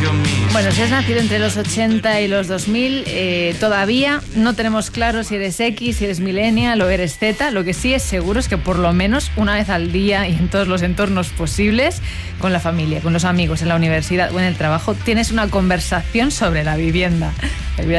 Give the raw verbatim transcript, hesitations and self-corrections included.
Bueno, si has nacido entre los ochenta y los dos mil, eh, todavía no tenemos claro si eres X, si eres millennial o eres Z. Lo que sí es seguro es que por lo menos una vez al día y en todos los entornos posibles, con la familia, con los amigos, en la universidad o en el trabajo, tienes una conversación sobre la vivienda.